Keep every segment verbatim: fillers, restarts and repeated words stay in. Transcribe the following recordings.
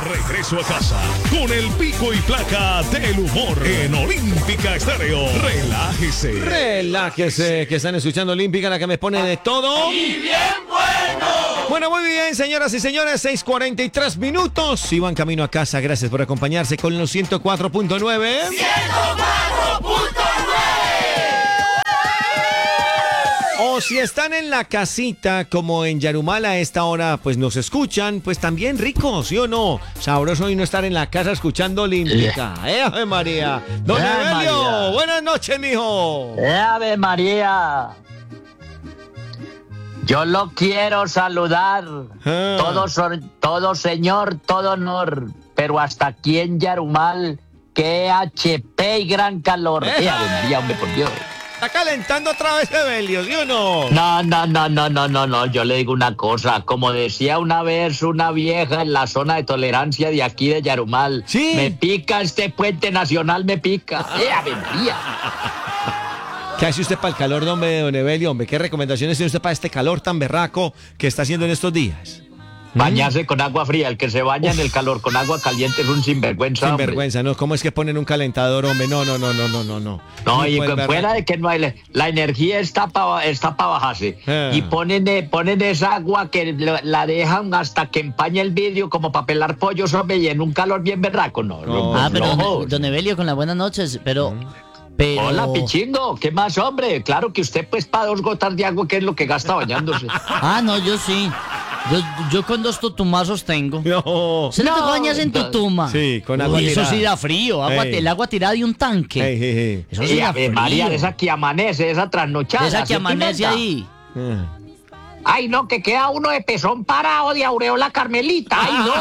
regreso a casa con el pico y placa del humor en Olímpica Estéreo. Relájese. Relájese, que están escuchando Olímpica, la que me pone de todo. ¡Y bien bueno! Bueno, muy bien, señoras y señores, seis cuarenta y tres minutos. Si van camino a casa, gracias por acompañarse con los ciento cuatro punto nueve. ¡ciento cuatro punto nueve! O si están en la casita, como en Yarumal a esta hora, pues nos escuchan, pues también rico, ¿sí o no? Sabroso y no estar en la casa escuchando Olímpica. ¡Eh, Ave María! ¡Don ¡Eh, Evelio! María! ¡Buenas noches, mijo! ¡Eh, Ave María! Yo lo quiero saludar. Ah. Todo, son- todo señor, todo honor. Pero hasta aquí en Yarumal, que H P y gran calor. ¡Eh, Ave María, hombre, por Dios! Está calentando otra vez Evelio, ¿sí o no? No, no, no, no, no, no, no. Yo le digo una cosa. Como decía una vez una vieja en la zona de tolerancia de aquí de Yarumal. Sí. Me pica este puente nacional, me pica. ¡Eh, Ave María! ¿Qué hace usted para el calor, hombre, don Evelio? Hombre, ¿qué recomendaciones tiene usted para este calor tan berraco que está haciendo en estos días? Bañarse con agua fría. El que se baña en el calor con agua caliente es un sinvergüenza, Sin hombre. vergüenza, ¿no? ¿Cómo es que ponen un calentador, hombre? No, no, no, no, no, no, no. No, y puede con- ver- fuera de que no hay, la- la energía está para está pa bajarse. Ah. Y ponen, eh, ponen esa agua que la, la dejan hasta que empaña el vidrio como para pelar pollos, hombre, y en un calor bien berraco, ¿no? No. Ah, pero No. don, don Evelio, con las buenas noches, pero... pero... Hola, Pichingo, ¿qué más, hombre? Claro que usted, pues, para dos gotas de agua, ¿qué es lo que gasta bañándose? Ah, no, yo sí. Yo, yo con dos tutumazos tengo. No. ¿Se no te No, bañas en no. tutuma? Sí, con agua Uy, eso tirada. sí da frío. Agua, Ey. el agua tirada de un tanque. Hey, hey, hey. Eso sí Y da a ver, frío. María, esa que amanece, esa trasnochada. Esa que amanece sentimental. ahí. Ah. Ay, no, que queda uno de pezón parado de Aureola Carmelita. Ay, no.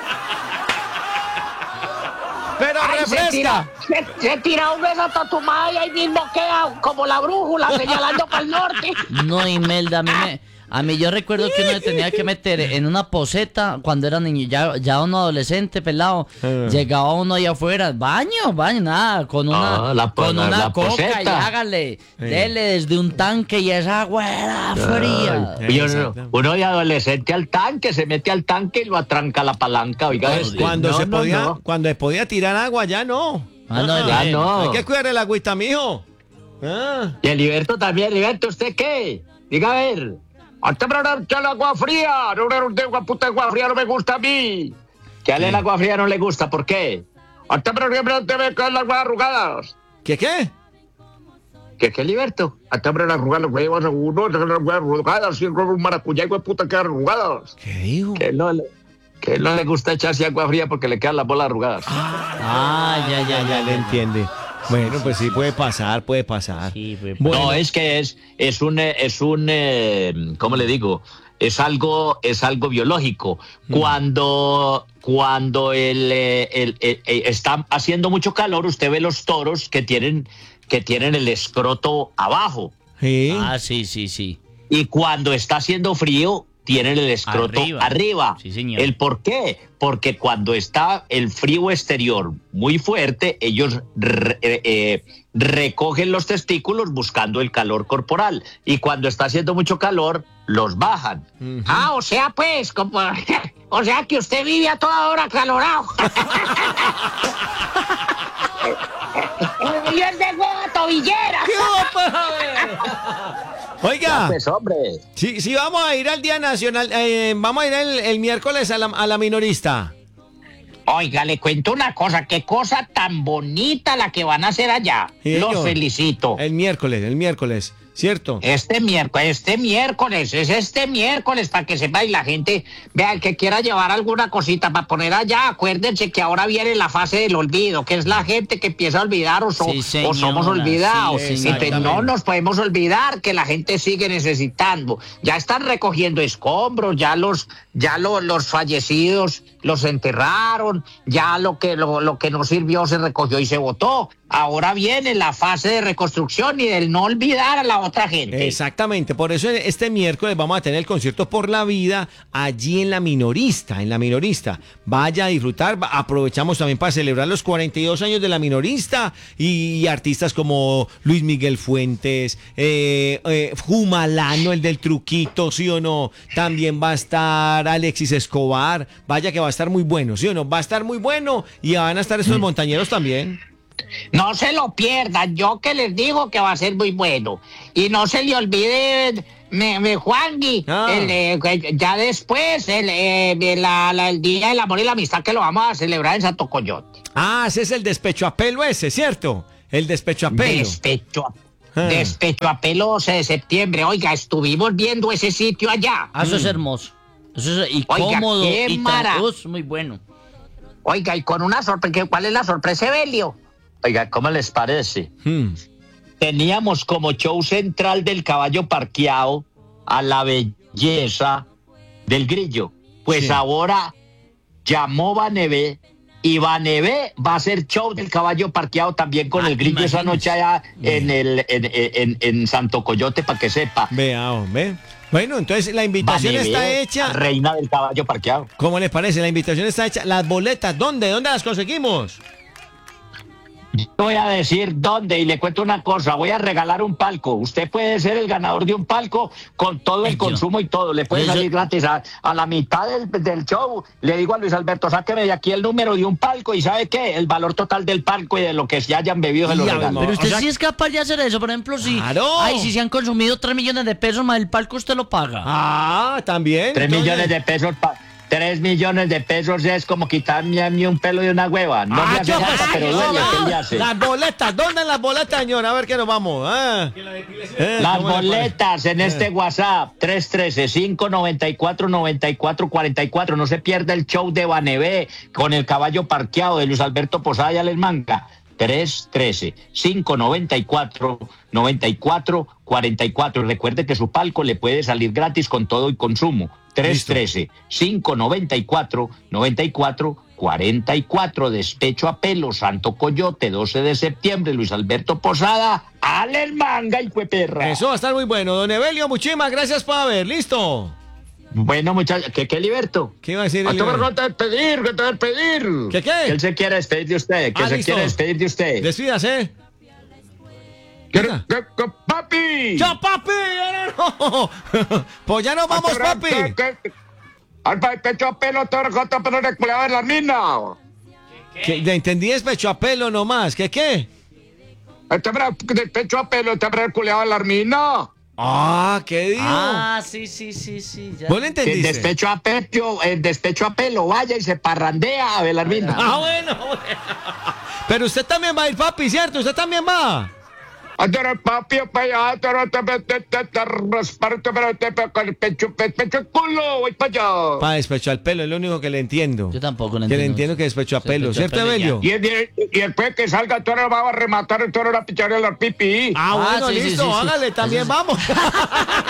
Pero Ay, se refresca. tira, se, se tira un beso a Tatumay y ahí mismo queda como la brújula señalando para el norte. No, Imelda, a mí me... A mí yo recuerdo que uno se tenía que meter en una poseta cuando era niño, ya, ya uno adolescente, pelado, Ah. llegaba uno ahí afuera, baño, baño, nada, con una, Ah, la po- con la- una la coca poseta. y hágale, dele desde un tanque y esa agua era fría. Ay, Y uno, exacto. uno de adolescente al tanque, se mete al tanque y lo atranca la palanca, oiga. Ay, este, Cuando no, se no, podía, no. cuando se podía tirar agua, ya no. Ah, no, Ya eh, no. Hay que cuidar el agüita, mijo. Ah. Y el Liberto también, Liberto, ¿usted qué? Diga a ver. Hasta para el agua fría. No, no, no, agua puta agua fría no me gusta a mí. Que a él el agua fría no le gusta, ¿por qué? Hasta para siempre te ve con las aguas arrugadas. ¿Qué qué? ¿Qué qué, Liberto? Hasta para las arrugadas, los huevos uno, las aguas arrugadas, si un maracuyá, hijo de puta, quedan arrugadas. ¿Qué dijo? Que no le, que no le gusta echarse agua fría porque le quedan las bolas arrugadas. Ah, ya, ya, ya, le entiende. Bueno, pues sí, puede pasar, puede pasar. Sí, pues, Bueno. No, es que es, es un, eh, es un, eh, ¿cómo le digo? Es algo, es algo biológico. Cuando, cuando el, eh, el- el- eh, está haciendo mucho calor, usted ve los toros que tienen, que tienen el escroto abajo. Sí. Ah, sí, sí, sí. Y cuando está haciendo frío, tienen el escroto Arriba. arriba. Sí, señor. ¿El por qué? Porque cuando está el frío exterior muy fuerte, ellos re- eh, eh, recogen los testículos buscando el calor corporal. Y cuando está haciendo mucho calor, los bajan. Ah, o sea, pues, como, o sea que usted vive a toda hora calorado. Y es de hueva tobillera. ¿Qué va a pasar? Oiga, Pues, hombre. sí, sí, vamos a ir al Día Nacional, eh, vamos a ir el, el miércoles a la, a la minorista. Oiga, le cuento una cosa, qué cosa tan bonita la que van a hacer allá. Sí, Los señor. felicito. El miércoles, el miércoles, ¿cierto? Este miércoles, este miércoles, es este miércoles para que sepa y la gente, vea, el que quiera llevar alguna cosita para poner allá, acuérdense que ahora viene la fase del olvido, que es la gente que empieza a olvidar o, so- Sí, señora, o somos olvidados. sí, Entonces, no exactamente. nos podemos olvidar que la gente sigue necesitando. Ya están recogiendo escombros, ya los, ya lo- los fallecidos los enterraron, ya lo que, lo, lo que no sirvió se recogió y se botó. Ahora viene la fase de reconstrucción y del no olvidar a la otra gente. Exactamente, por eso este miércoles vamos a tener el concierto Por la Vida allí en la minorista, en la minorista. Vaya a disfrutar, va- aprovechamos también para celebrar los cuarenta y dos años de la minorista y, y artistas como Luis Miguel Fuentes, eh, eh, Jumalano, el del truquito, sí o no, también va a estar Alexis Escobar, vaya que va va a estar muy bueno, ¿sí o no? Va a estar muy bueno y van a estar estos montañeros también. No se lo pierdan, yo que les digo que va a ser muy bueno. Y no se le olvide, me, me Juangui, Ah. el, eh, ya después, el, eh, la- la- el Día del Amor y la Amistad que lo vamos a celebrar en Santo Coyote. Ah, ese es el despecho a pelo ese, ¿cierto? El despecho a pelo. Despecho a, Ah. despecho a pelo doce de septiembre. Oiga, estuvimos viendo ese sitio allá. Ah, eso es hermoso. Eso es y Oiga, cómodo qué y mara- tan, uf, muy bueno. Oiga, y con una sorpresa, ¿cuál es la sorpresa, Evelio? Oiga, ¿cómo les parece? Hmm. Teníamos como show central del caballo parqueado a la belleza del grillo. Pues Sí. ahora llamó Banevé y Banevé va a hacer show del caballo parqueado también con Ah, el grillo esa imagínese. noche allá en, el, en, en- en Santo Coyote, para que sepa. Vea, hombre. Bueno, entonces la invitación Banevé, está hecha. reina del caballo parqueado. ¿Cómo les parece? La invitación está hecha. Las boletas, ¿dónde? ¿Dónde las conseguimos? Voy a decir dónde y le cuento una cosa, voy a regalar un palco. Usted puede ser el ganador de un palco con todo el Ay, yo- consumo y todo. Le puede yo- salir gratis a, a la mitad del, del show. Le digo a Luis Alberto, sáqueme de aquí el número de un palco y ¿sabe qué? El valor total del palco y de lo que se hayan bebido se lo Ya, regalo. Pero usted o sea- sí es capaz de hacer eso, por ejemplo, si, ¡Claro! ay, si se han consumido tres millones de pesos más el palco, usted lo paga. Ah, también. Tres entonces- millones de pesos pa- Tres millones de pesos es como quitarme a mí un pelo de una hueva. No Ah, me hace yo- falta, ay, pero no, duele, no. ¿qué le hace? Las boletas, ¿dónde las boletas, señor? A ver qué nos vamos. Ah. Eh, Las ¿cómo le boletas en este WhatsApp, tres uno tres, cinco nueve cuatro, nueve cuatro cuatro cuatro. No se pierda el show de Banevé con el caballo parqueado de Luis Alberto Posada y Alex Manga. tres uno tres, cinco nueve cuatro, nueve cuatro cuatro cuatro. Recuerde que su palco le puede salir gratis con todo y consumo. tres uno tres, cinco nueve cuatro, nueve cuatro cuatro cuatro. Despecho a pelo, Santo Coyote, doce de septiembre, Luis Alberto Posada, Alex Manga y fue perra. Eso va a estar muy bueno. Don Evelio, muchísimas gracias por haber. ¿Listo? Bueno, muchachos, ¿qué, qué Liberto? ¿Qué iba a decir A el tu Evelio? te despedir, que te despedir. ¿Qué qué? Que él se quiere despedir de usted, que Ah, se listo. quiere despedir de usted. Despídase. Quiero- que- que- ¡Papi! ¡Ya, papi! ¡Ya no! Pues ya nos vamos, papi. Al pecho a pelo, todo roto, pero de culeado en la mina. Que le entendí despecho a pelo nomás. ¿Qué qué? Este de pecho a pelo, este culeado en la mina. Ah, ¿qué dijo? Ah, sí, sí, sí, sí. Ya. ¿Vos le El entendiste? despecho a pecho, el despecho a pelo, vaya y se parrandea a Belarmina. Ah, bueno, bueno. Pero usted también va a ir, papi, ¿cierto? ¿Usted también va? Adoro papi, para allá, adoro te te te te rasparto, pero te con el pecho, pe- pecho culo, voy para allá. Para despecho al pelo, es lo único que le entiendo. Yo tampoco le Que le entiendo. entiendo que despecho a pelo, Despecho a ¿cierto, pelo, Evelio? Y, el- y después que salga el toro va a rematar el toro a pichar la pipi. Ah, bueno, Ah, sí, sí, listo, sí, sí. hágale, también Eso sí. vamos.